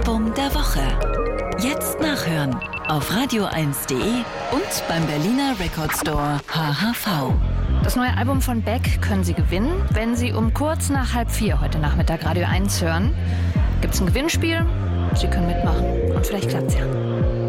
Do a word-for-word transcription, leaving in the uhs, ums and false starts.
Album der Woche. Jetzt nachhören auf radio eins punkt de und beim Berliner Record Store H H V. Das neue Album von Beck können Sie gewinnen, wenn Sie um kurz nach halb vier heute Nachmittag Radio eins hören. Gibt's ein Gewinnspiel? Sie können mitmachen und vielleicht klappt's ja.